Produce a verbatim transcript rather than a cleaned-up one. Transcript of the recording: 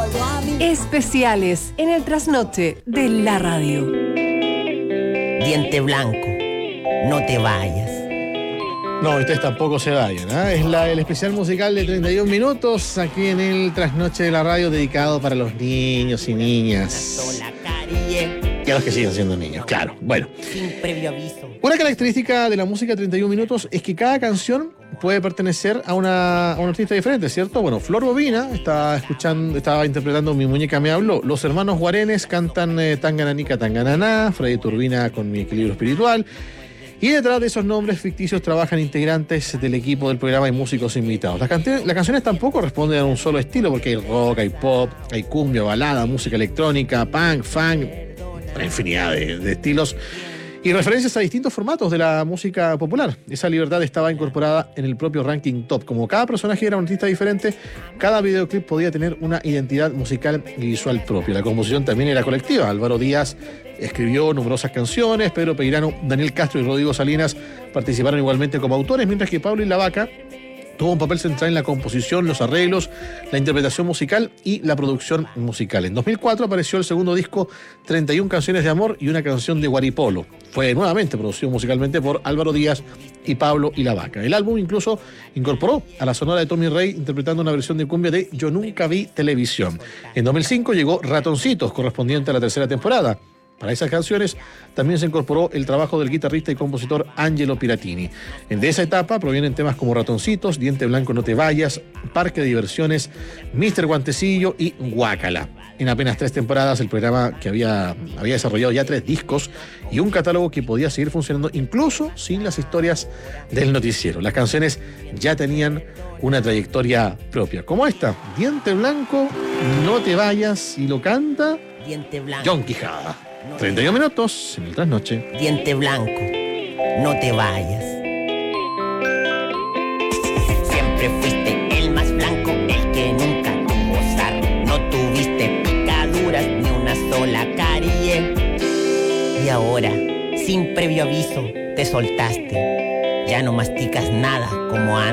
Especiales en el trasnoche de la radio. Diente Blanco, no te vayas. No, ustedes tampoco se vayan, ¿eh? Es la, el especial musical de treinta y un minutos aquí en el trasnoche de la radio, dedicado para los niños y niñas. Y a los que siguen siendo niños, claro. Bueno. Sin previo aviso. Una característica de la música treinta y un minutos es que cada canción puede pertenecer a, una, a un artista diferente, ¿cierto? Bueno, Flor Bobina estaba escuchando, estaba interpretando Mi Muñeca Me Habló. Los hermanos Guarenes cantan eh, Tangananica Tangananá. Freddy Turbina con Mi Equilibrio Espiritual. Y detrás de esos nombres ficticios trabajan integrantes del equipo del programa y músicos invitados. Las, can- las canciones tampoco responden a un solo estilo, porque hay rock, hay pop, hay cumbia, balada, música electrónica, punk, funk, una infinidad de, de estilos y referencias a distintos formatos de la música popular. Esa libertad estaba incorporada en el propio ranking top. Como cada personaje era un artista diferente, cada videoclip podía tener una identidad musical y visual propia. La composición también era colectiva. Álvaro Díaz escribió numerosas canciones, Pedro Peirano, Daniel Castro y Rodrigo Salinas participaron igualmente como autores, mientras que Pablo Ilavaca tuvo un papel central en la composición, los arreglos, la interpretación musical y la producción musical. En dos mil cuatro apareció el segundo disco, treinta y una canciones de amor y una canción de Guaripolo. Fue nuevamente producido musicalmente por Álvaro Díaz y Pablo Ilavaca. El álbum incluso incorporó a la sonora de Tommy Rey interpretando una versión de cumbia de Yo Nunca Vi Televisión. En dos mil cinco llegó Ratoncitos, correspondiente a la tercera temporada. Para esas canciones también se incorporó el trabajo del guitarrista y compositor Angelo Piratini. De esa etapa provienen temas como Ratoncitos, Diente Blanco No Te Vayas, Parque de Diversiones, míster Guantecillo y Guácala. En apenas tres temporadas el programa que había, había desarrollado ya tres discos y un catálogo que podía seguir funcionando incluso sin las historias del noticiero. Las canciones ya tenían una trayectoria propia, como esta, Diente Blanco No Te Vayas, y lo canta Diente Blanco. John Quijada. treinta y un minutos en el trasnoche. Diente Blanco, no te vayas. Siempre fuiste el más blanco, el que nunca tuvo sarro. No tuviste picaduras ni una sola carie. Y ahora, sin previo aviso, te soltaste. Ya no masticas nada como antes.